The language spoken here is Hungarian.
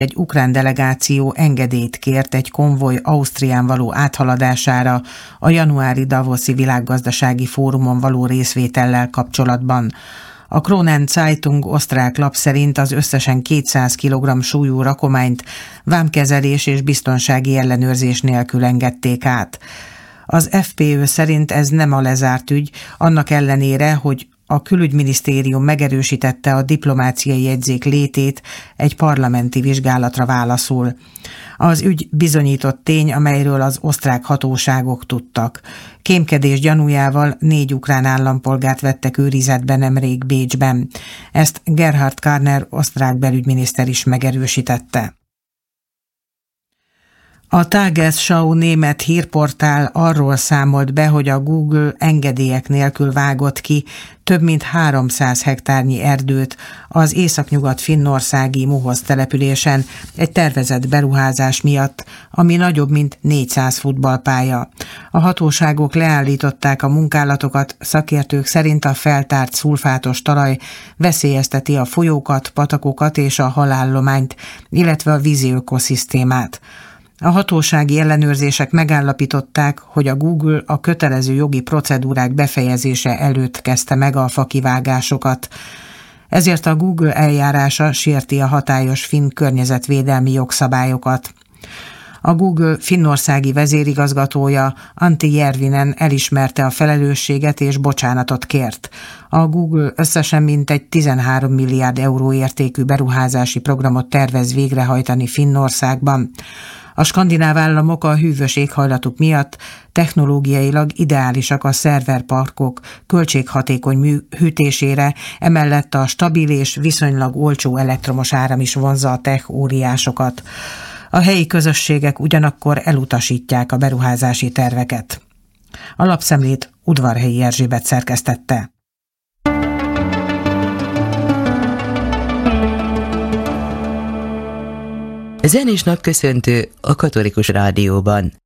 egy ukrán delegáció engedélyt kért egy konvoj Ausztrián való áthaladására a januári Davoszi világgazdasági fórumon való részvétellel kapcsolatban. A Kronen Zeitung osztrák lap szerint az összesen 200 kg súlyú rakományt vámkezelés és biztonsági ellenőrzés nélkül engedték át. Az FPÖ szerint ez nem a lezárt ügy, annak ellenére, hogy a külügyminisztérium megerősítette a diplomáciai jegyzék létét egy parlamenti vizsgálatra válaszul. Az ügy bizonyított tény, amelyről az osztrák hatóságok tudtak. Kémkedés gyanújával 4 ukrán állampolgárt vettek őrizetbe nemrég Bécsben. Ezt Gerhard Karner osztrák belügyminiszter is megerősítette. A Tagesschau német hírportál arról számolt be, hogy a Google engedélyek nélkül vágott ki több mint 300 hektárnyi erdőt az északnyugat finnországi Muhoz településen egy tervezett beruházás miatt, ami nagyobb, mint 400 futballpálya. A hatóságok leállították a munkálatokat, szakértők szerint a feltárt szulfátos talaj veszélyezteti a folyókat, patakokat és a halállományt, illetve a vízi ökoszisztémát. A hatósági ellenőrzések megállapították, hogy a Google a kötelező jogi procedúrák befejezése előtt kezdte meg a fakivágásokat. Ezért a Google eljárása sérti a hatályos finn környezetvédelmi jogszabályokat. A Google finnországi vezérigazgatója Antti Järvinen elismerte a felelősséget és bocsánatot kért. A Google összesen mintegy 13 milliárd euró értékű beruházási programot tervez végrehajtani Finnországban. A skandináv államok a hűvös éghajlatuk miatt technológiailag ideálisak a szerverparkok költséghatékony hűtésére, emellett a stabil és viszonylag olcsó elektromos áram is vonzza a tech óriásokat. A helyi közösségek ugyanakkor elutasítják a beruházási terveket. A lapszemlét Udvarhelyi Erzsébet szerkesztette. Zenés napköszöntő a Katolikus Rádióban.